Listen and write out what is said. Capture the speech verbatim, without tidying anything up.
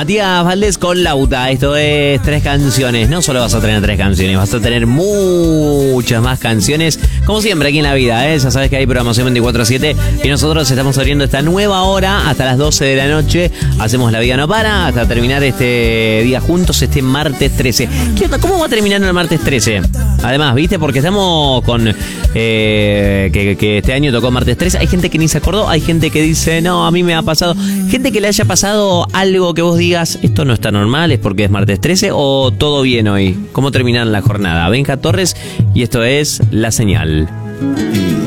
Matías Valdés con Lauta. Esto es tres canciones. No solo vas a tener tres canciones, vas a tener muchas más canciones. Como siempre aquí en la vida, ¿eh? Ya sabes que hay programación veinticuatro siete y nosotros estamos abriendo esta nueva hora hasta las doce de la noche. Hacemos La Vida No Para hasta terminar este día juntos, este martes trece. ¿Qué onda? ¿Cómo va terminando el martes trece? Además, ¿viste? Porque estamos con... Eh, que, que este año tocó martes trece. Hay gente que ni se acordó, hay gente que dice, no, a mí me ha pasado. Gente que le haya pasado algo que vos digas, esto no está normal, es porque es martes trece, o todo bien hoy. ¿Cómo terminan la jornada? Benja Torres y esto es La Señal.